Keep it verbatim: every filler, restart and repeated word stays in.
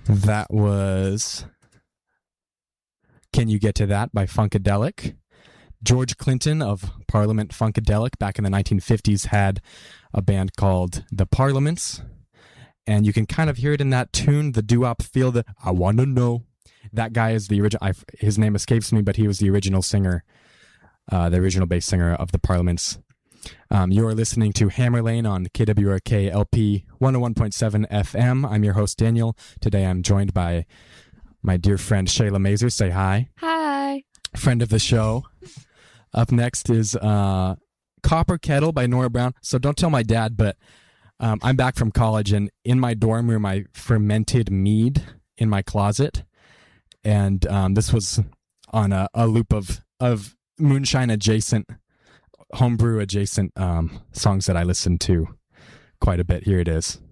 That was Can You Get to That by Funkadelic. George Clinton of Parliament Funkadelic back in the nineteen fifties had a band called The Parliaments. And you can kind of hear it in that tune, the doo-wop feel, the I want to know. That guy is the original, his name escapes me, but he was the original singer, uh, the original bass singer of The Parliaments. Um, you're listening to Hammer Lane on K W R K L P one oh one point seven F M. I'm your host, Daniel. Today I'm joined by my dear friend, Shayla Mazer. Say hi. Hi. Friend of the show. Up next is uh, Copper Kettle by Nora Brown. So don't tell my dad, but um, I'm back from college, and in my dorm room, I fermented mead in my closet. And um, this was on a, a loop of, of moonshine adjacent, homebrew adjacent um, songs that I listened to quite a bit. Here it is.